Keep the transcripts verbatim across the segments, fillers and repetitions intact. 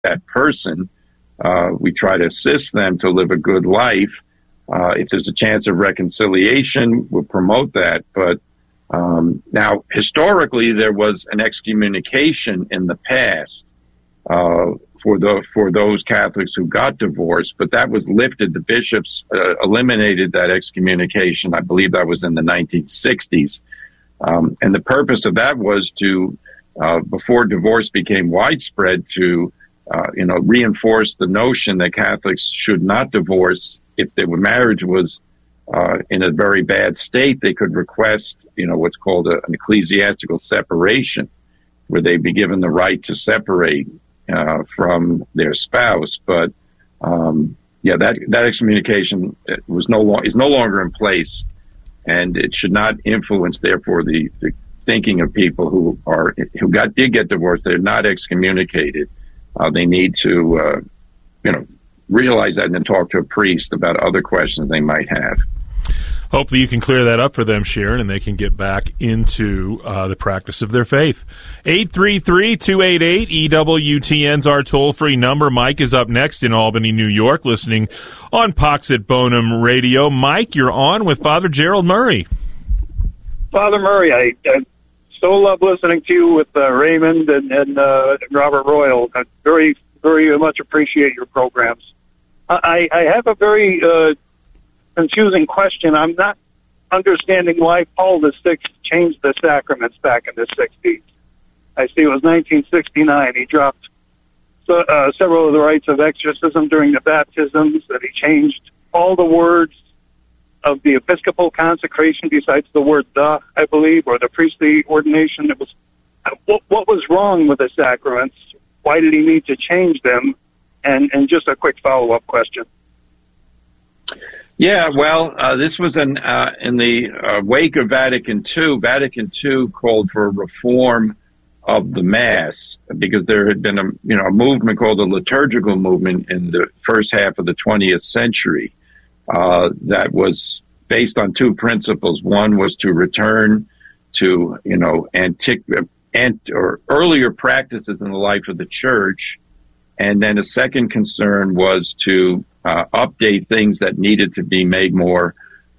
that person. Uh, we try to assist them to live a good life. Uh, if there's a chance of reconciliation, we'll promote that. But um, now, historically, there was an excommunication in the past uh, for the for those Catholics who got divorced, but that was lifted. The bishops uh, eliminated that excommunication. I believe that was in the nineteen sixties. Um, and the purpose of that was to, uh, before divorce became widespread, to, uh, you know, reinforce the notion that Catholics should not divorce. If their marriage was uh, in a very bad state, they could request, you know, what's called a, an ecclesiastical separation, where they'd be given the right to separate uh, from their spouse. But um, yeah, that that excommunication was no lo- is no longer in place. And it should not influence, therefore, the, the thinking of people who are who got did get divorced. They're not excommunicated. Uh, they need to, uh, you know, realize that and then talk to a priest about other questions they might have. Hopefully you can clear that up for them, Sharon, and they can get back into uh, the practice of their faith. eight three three, two eight eight, E W T N's our toll-free number. Mike is up next in Albany, New York, listening on Pax et Bonum Radio. Mike, you're on with Father Gerald Murray. Father Murray, I, I so love listening to you with uh, Raymond and, and uh, Robert Royal. I very, very much appreciate your programs. I, I have a very... Uh, confusing question. I'm not understanding why Paul the Sixth changed the sacraments back in the sixties. I see it was nineteen sixty-nine. He dropped so, uh, several of the rites of exorcism during the baptisms, that he changed all the words of the episcopal consecration besides the word the, I believe, or the priestly ordination. It was what, what was wrong with the sacraments? Why did he need to change them? And, and just a quick follow-up question. Yeah, well, uh, this was an, uh, in the uh, wake of Vatican Two. Vatican Two called for a reform of the Mass because there had been a you know a movement called the liturgical movement in the first half of the twentieth century uh, that was based on two principles. One was to return to you know antique ant- or earlier practices in the life of the Church, and then a second concern was to Uh, update things that needed to be made more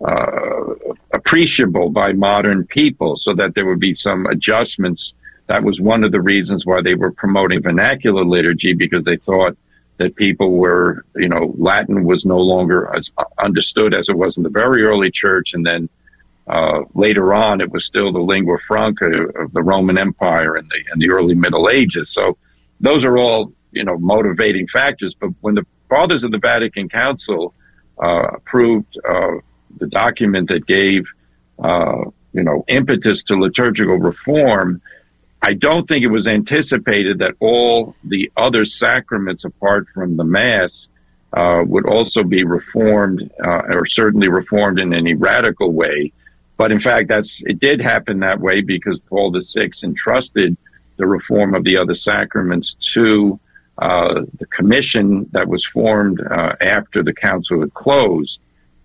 uh, appreciable by modern people so that there would be some adjustments. That was one of the reasons why they were promoting vernacular liturgy, because they thought that people were, you know, Latin was no longer as understood as it was in the very early church. And then uh, later on, it was still the lingua franca of the Roman Empire in the, in the early Middle Ages. So those are all, you know, motivating factors. But when the Fathers of the Vatican Council uh, approved uh, the document that gave, uh, you know, impetus to liturgical reform, I don't think it was anticipated that all the other sacraments apart from the Mass uh, would also be reformed, uh, or certainly reformed in any radical way. But in fact, that's it did happen that way because Paul the Sixth entrusted the reform of the other sacraments to Uh, the commission that was formed uh, after the council had closed.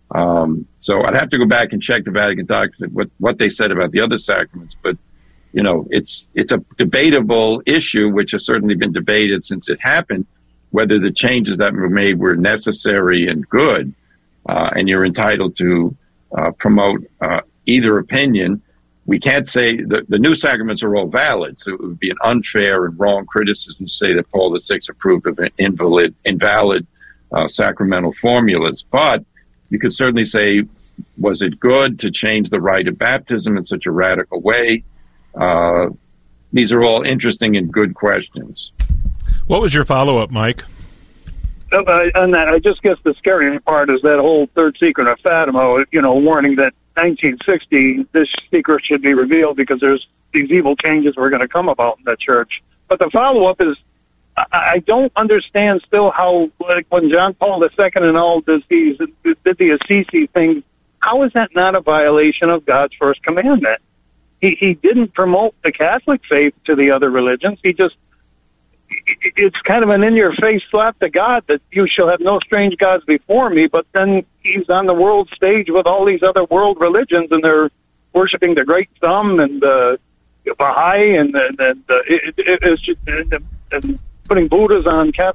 Um, so I'd have to go back and check the Vatican documents, what, what they said about the other sacraments. But, you know, it's it's a debatable issue, which has certainly been debated since it happened, whether the changes that were made were necessary and good. Uh, and you're entitled to uh, promote uh, either opinion. We can't say that the new sacraments are all valid, so it would be an unfair and wrong criticism to say that Paul the Sixth approved of invalid, invalid uh, sacramental formulas. But you could certainly say, was it good to change the rite of baptism in such a radical way? Uh, these are all interesting and good questions. What was your follow-up, Mike? Uh, and that, I just guess the scary part is that whole third secret of Fatima, you know, warning that nineteen sixty, this secret should be revealed because there's these evil changes were going to come about in the church. But the follow-up is, I, I don't understand still how, like when John Paul the Second and all this, these, did the Assisi thing, how is that not a violation of God's first commandment? He, he didn't promote the Catholic faith to the other religions. He just, it's kind of an in-your-face slap to God that you shall have no strange gods before me, but then he's on the world stage with all these other world religions, and they're worshiping the Great Thumb and the uh, Baha'i, and, and, and uh, it, it, it's just and, and putting Buddhas on Catholic